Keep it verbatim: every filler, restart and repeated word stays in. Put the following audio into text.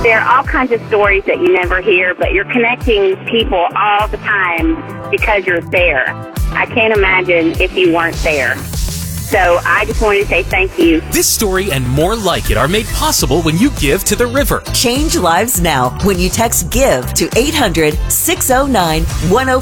There are all kinds of stories that you never hear, but you're connecting people all the time because you're there. I can't imagine if you weren't there. So I just wanted to say thank you. This story and more like it are made possible when you give to the river. Change lives now when you text GIVE to eight hundred, six oh nine, one oh